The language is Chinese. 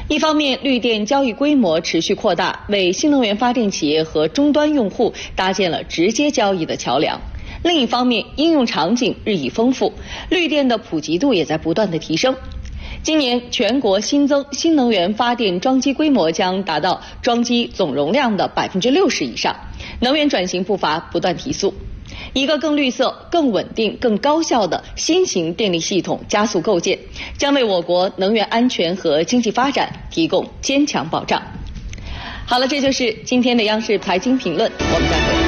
一方面，绿电交易规模持续扩大，为新能源发电企业和终端用户搭建了直接交易的桥梁；另一方面，应用场景日益丰富，绿电的普及度也在不断的提升。今年全国新增新能源发电装机规模将达到装机总容量的60%以上，能源转型步伐不断提速。一个更绿色、更稳定、更高效的新型电力系统加速构建，将为我国能源安全和经济发展提供坚强保障。好了，这就是今天的央视财经评论，我们再会。